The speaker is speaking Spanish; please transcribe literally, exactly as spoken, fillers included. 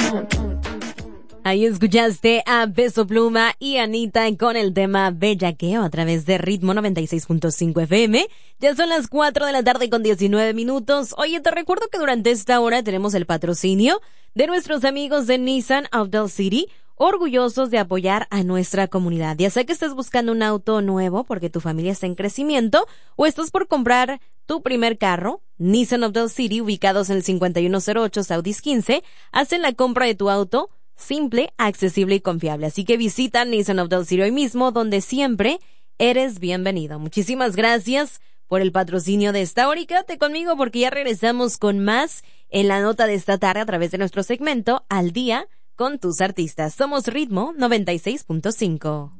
Ahí escuchaste a Peso Pluma y Anita con el tema Bellaqueo a través de Ritmo noventa y seis punto cinco F M. Ya son las cuatro de la tarde con diecinueve minutos. Oye, te recuerdo que durante esta hora tenemos el patrocinio de nuestros amigos de Nissan of Del City, orgullosos de apoyar a nuestra comunidad. Ya sea que estés buscando un auto nuevo porque tu familia está en crecimiento o estás por comprar tu primer carro, Nissan of Del City, ubicados en el cincuenta y uno cero ocho Saudis quince, hacen la compra de tu auto simple, accesible y confiable. Así que visita Nissan of Del City hoy mismo, donde siempre eres bienvenido. Muchísimas gracias por el patrocinio de esta hora y quédate conmigo porque ya regresamos con más en la nota de esta tarde a través de nuestro segmento Al Día con tus artistas. Somos Ritmo noventa y seis punto cinco.